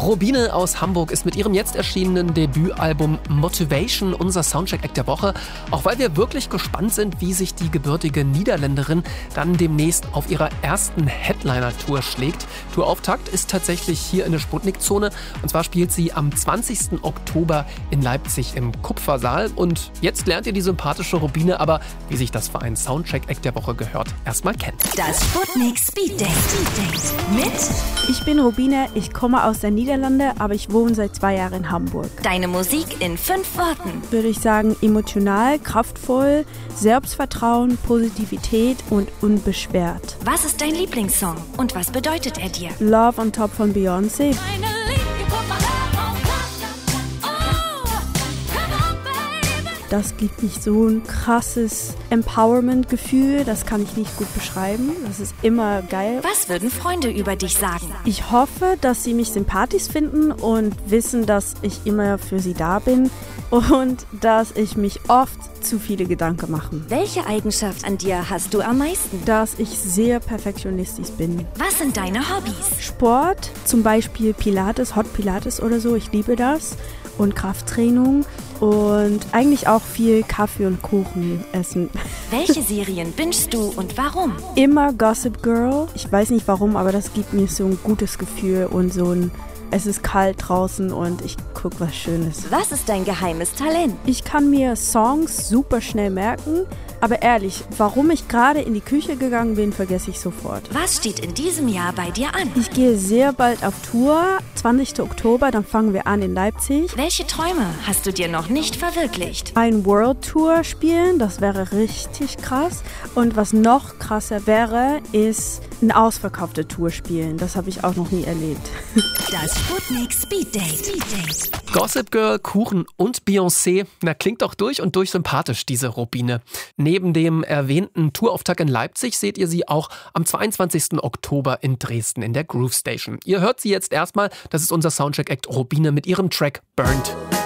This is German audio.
Robine aus Hamburg ist mit ihrem jetzt erschienenen Debütalbum Motivation unser Soundcheck-Act der Woche. Auch weil wir wirklich gespannt sind, wie sich die gebürtige Niederländerin dann demnächst auf ihrer ersten Headliner-Tour schlägt. Tourauftakt ist tatsächlich hier in der Sputnik-Zone. Und zwar spielt sie am 20. Oktober in Leipzig im Kupfersaal. Und jetzt lernt ihr die sympathische Robine aber, wie sich das für einen Soundcheck-Act der Woche gehört, erstmal kennen. Das Sputnik Speed Date mit Ich bin Robine, ich komme aus der Niederlande, aber ich wohne seit 2 Jahren in Hamburg. Deine Musik in 5 Worten. Würde ich sagen, emotional, kraftvoll, Selbstvertrauen, Positivität und unbeschwert. Was ist dein Lieblingssong und was bedeutet er dir? Love on Top von Beyoncé. Das gibt mich so ein krasses Empowerment-Gefühl, das kann ich nicht gut beschreiben. Das ist immer geil. Was würden Freunde über dich sagen? Ich hoffe, dass sie mich sympathisch finden und wissen, dass ich immer für sie da bin und dass ich mich oft zu viele Gedanken mache. Welche Eigenschaft an dir hast du am meisten? Dass ich sehr perfektionistisch bin. Was sind deine Hobbys? Sport, zum Beispiel Pilates, Hot Pilates oder so, ich liebe das. Und Krafttraining und eigentlich auch viel Kaffee und Kuchen essen. Welche Serien bingest du und warum? Immer Gossip Girl. Ich weiß nicht warum, aber das gibt mir so ein gutes Gefühl und so ein, es ist kalt draußen und ich gucke was Schönes. Was ist dein geheimes Talent? Ich kann mir Songs super schnell merken, aber ehrlich, warum ich gerade in die Küche gegangen bin, vergesse ich sofort. Was steht in diesem Jahr bei dir an? Ich gehe sehr bald auf Tour, 20. Oktober, dann fangen wir an in Leipzig. Welche Träume hast du dir noch nicht verwirklicht? Ein World Tour spielen, das wäre richtig krass. Und was noch krasser wäre, ist eine ausverkaufte Tour spielen. Das habe ich auch noch nie erlebt. Das Sputnik Speed Date. Gossip Girl, Kuchen und Beyoncé. Na, klingt doch durch und durch sympathisch, diese Robine. Neben dem erwähnten Tourauftakt in Leipzig seht ihr sie auch am 22. Oktober in Dresden in der Groove Station. Ihr hört sie jetzt erstmal. Das ist unser Soundcheck-Act Robine mit ihrem Track Burned.